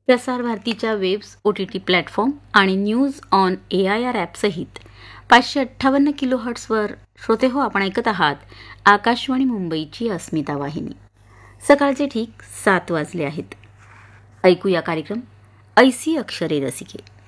प्रसार भारतीच्या webs, OTT platform आणि न्यूज ऑन AIR ॲपसहित 558 किलोहर्ट्झवर श्रोते हो, आपण ऐकत आहात आकाशवाणी मुंबईची अस्मिता वाहिनी. सकाळचे ठीक 7 वाजले आहेत. ऐकूया कार्यक्रम ऐसी अक्षरे रसिके.